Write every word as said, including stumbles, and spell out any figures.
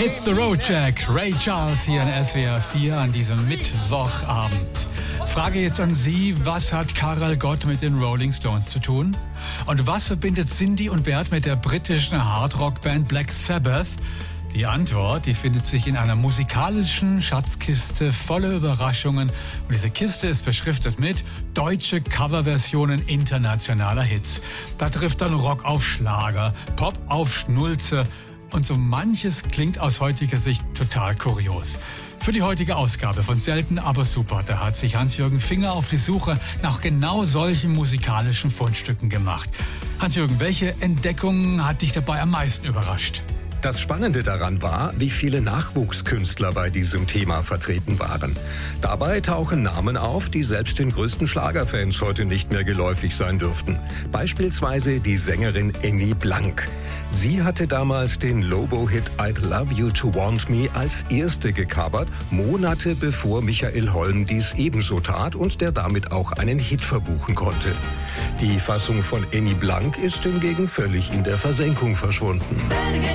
Hit the Road Jack, Ray Charles hier in S W R vier an diesem Mittwochabend. Frage jetzt an Sie, was hat Karel Gott mit den Rolling Stones zu tun? Und was verbindet Cindy und Bert mit der britischen Hardrock-Band Black Sabbath? Die Antwort, die findet sich in einer musikalischen Schatzkiste voller Überraschungen. Und diese Kiste ist beschriftet mit deutsche Coverversionen internationaler Hits. Da trifft dann Rock auf Schlager, Pop auf Schnulze und so manches klingt aus heutiger Sicht total kurios. Für die heutige Ausgabe von Selten aber super, da hat sich Hans-Jürgen Finger auf die Suche nach genau solchen musikalischen Fundstücken gemacht. Hans-Jürgen, welche Entdeckungen hat dich dabei am meisten überrascht? Das Spannende daran war, wie viele Nachwuchskünstler bei diesem Thema vertreten waren. Dabei tauchen Namen auf, die selbst den größten Schlagerfans heute nicht mehr geläufig sein dürften. Beispielsweise die Sängerin Annie Blank. Sie hatte damals den Lobo-Hit I'd Love You to Want Me als erste gecovert, Monate bevor Michael Holm dies ebenso tat und der damit auch einen Hit verbuchen konnte. Die Fassung von Annie Blank ist hingegen völlig in der Versenkung verschwunden.